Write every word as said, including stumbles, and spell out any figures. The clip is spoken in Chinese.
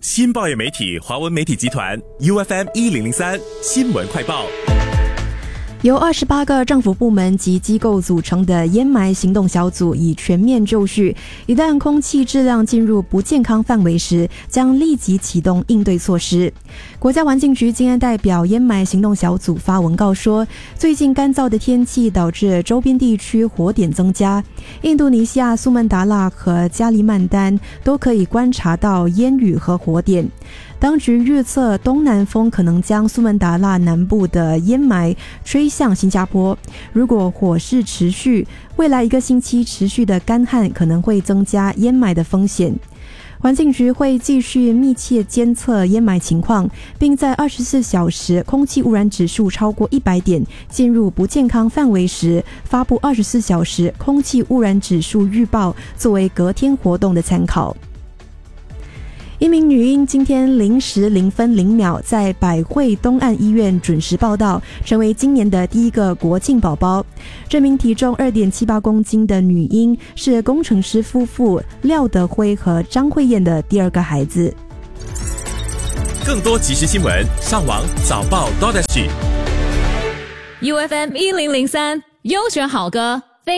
新报业媒体华文媒体集团 U F M 一零零三新闻快报。 由二十八个政府部门及机构组成的烟霾行动小组已全面就绪，一旦空气质量进入不健康范围时，将立即启动应对措施。国家环境局今天代表烟霾行动小组发文告说，最近干燥的天气导致周边地区火点增加，印度尼西亚苏门答腊和加里曼丹都可以观察到烟雨和火点。当局预测东南风可能将苏门答腊南部的烟霾吹向新加坡。如果火势持续，未来一个星期持续的干旱可能会增加烟霾的风险。环境局会继续密切监测烟霾情况，并在二十四小时空气污染指数超过一百点进入不健康范围时，发布二十四小时空气污染指数预报，作为隔天活动的参考。一名女婴今天零时零分零秒在百汇东岸医院准时报到，成为今年的第一个国庆宝宝。这名体重 二点七八公斤的女婴是工程师夫妇廖德辉和张慧燕的第二个孩子。 更多即时新闻，上网早报 .dot S G。 U F M 一零零三优选好歌。